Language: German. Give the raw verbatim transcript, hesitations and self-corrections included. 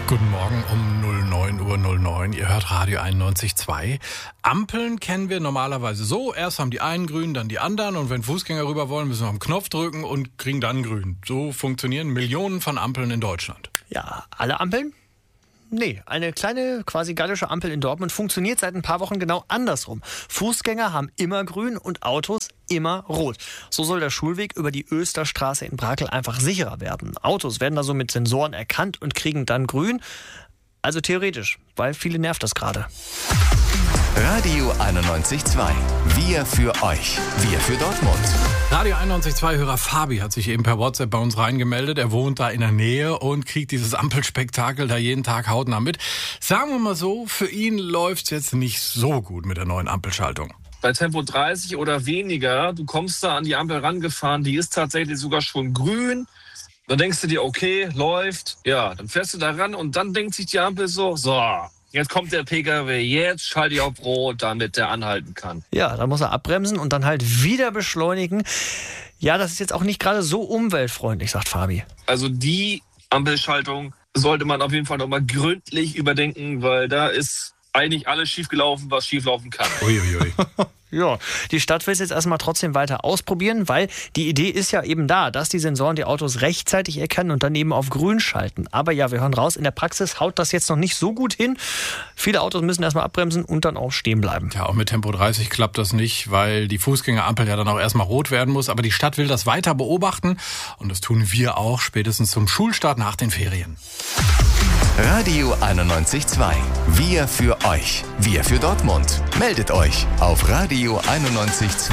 Guten Morgen um neun Uhr neun. Ihr hört Radio einundneunzig Komma zwei. Ampeln kennen wir normalerweise so. Erst haben die einen grün, dann die anderen. Und wenn Fußgänger rüber wollen, müssen wir auf den Knopf drücken und kriegen dann grün. So funktionieren Millionen von Ampeln in Deutschland. Ja, alle Ampeln? Nee, eine kleine, quasi gallische Ampel in Dortmund funktioniert seit ein paar Wochen genau andersrum. Fußgänger haben immer grün und Autos immer rot. So soll der Schulweg über die Österstraße in Brakel einfach sicherer werden. Autos werden da so mit Sensoren erkannt und kriegen dann grün. Also theoretisch, weil viele nervt das gerade. Radio einundneunzig Komma zwei. Wir für euch. Wir für Dortmund. Radio einundneunzig Komma zwei Hörer Fabi hat sich eben per WhatsApp bei uns reingemeldet. Er wohnt da in der Nähe und kriegt dieses Ampelspektakel da jeden Tag hautnah mit. Sagen wir mal so, für ihn läuft's jetzt nicht so gut mit der neuen Ampelschaltung. Bei Tempo dreißig oder weniger, du kommst da an die Ampel rangefahren, die ist tatsächlich sogar schon grün. Dann denkst du dir, okay, läuft. Ja, dann fährst du da ran und dann denkt sich die Ampel so, so, jetzt kommt der P K W, jetzt schalte ich auf Rot, damit der anhalten kann. Ja, dann muss er abbremsen und dann halt wieder beschleunigen. Ja, das ist jetzt auch nicht gerade so umweltfreundlich, sagt Fabi. Also die Ampelschaltung sollte man auf jeden Fall nochmal gründlich überdenken, weil da ist eigentlich alles schiefgelaufen, was schieflaufen kann. Uiuiui. Ja, die Stadt will es jetzt erstmal trotzdem weiter ausprobieren, weil die Idee ist ja eben da, dass die Sensoren die Autos rechtzeitig erkennen und dann eben auf grün schalten. Aber ja, wir hören raus, in der Praxis haut das jetzt noch nicht so gut hin. Viele Autos müssen erstmal abbremsen und dann auch stehen bleiben. Ja, auch mit Tempo dreißig klappt das nicht, weil die Fußgängerampel ja dann auch erstmal rot werden muss. Aber die Stadt will das weiter beobachten und das tun wir auch spätestens zum Schulstart nach den Ferien. Radio einundneunzig Komma zwei. Wir für euch. Wir für Dortmund. Meldet euch auf Radio einundneunzig Komma zwei.